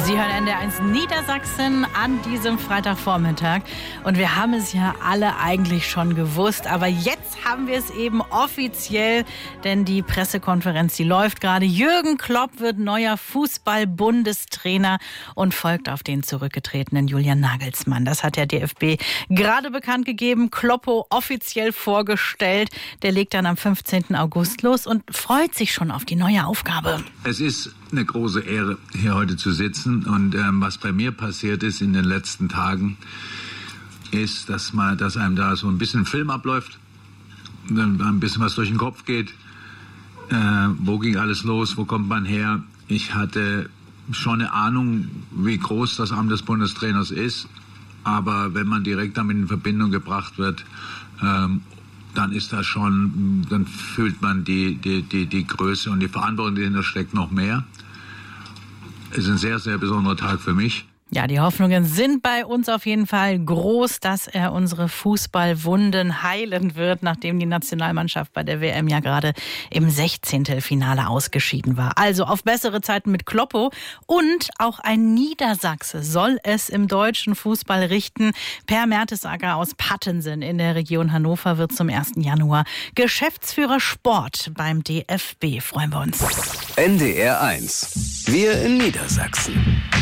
Sie hören NDR1 Niedersachsen an diesem Freitagvormittag. Und wir haben es ja alle eigentlich schon gewusst. Aber jetzt haben wir es eben offiziell, denn die Pressekonferenz, die läuft gerade. Jürgen Klopp wird neuer Fußball-Bundestrainer und folgt auf den zurückgetretenen Julian Nagelsmann. Das hat der DFB gerade bekannt gegeben. Kloppo offiziell vorgestellt. Der legt dann am 15. August los und freut sich schon auf die neue Aufgabe. Es ist eine große Ehre, hier heute zu sitzen. Und was bei mir passiert ist in den letzten Tagen, ist, dass einem da so ein bisschen Film abläuft, dann ein bisschen was durch den Kopf geht. Wo ging alles los? Wo kommt man her? Ich hatte schon eine Ahnung, wie groß das Amt des Bundestrainers ist. Aber wenn man direkt damit in Verbindung gebracht wird, dann ist das schon, dann fühlt man die Größe und die Verantwortung, die dahinter steckt, noch mehr. Es ist ein sehr, sehr besonderer Tag für mich. Ja, die Hoffnungen sind bei uns auf jeden Fall groß, dass er unsere Fußballwunden heilen wird, nachdem die Nationalmannschaft bei der WM ja gerade im 16. Finale ausgeschieden war. Also auf bessere Zeiten mit Kloppo, und auch ein Niedersachse soll es im deutschen Fußball richten. Per Mertesacker aus Pattensen in der Region Hannover wird zum 1. Januar Geschäftsführer Sport beim DFB. Freuen wir uns. NDR1. Wir in Niedersachsen.